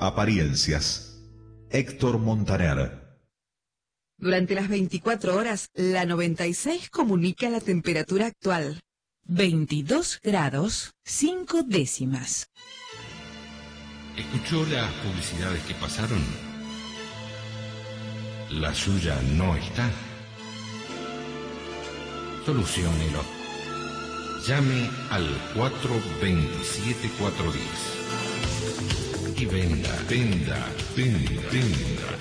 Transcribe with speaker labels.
Speaker 1: Apariencias. Héctor Montaner.
Speaker 2: Durante las 24 horas, la 96 comunica la temperatura actual.
Speaker 3: 22 grados, 5 décimas.
Speaker 4: ¿Escuchó las publicidades que pasaron? La suya no está. Soluciónelo. Llame al 427-410. Y venda.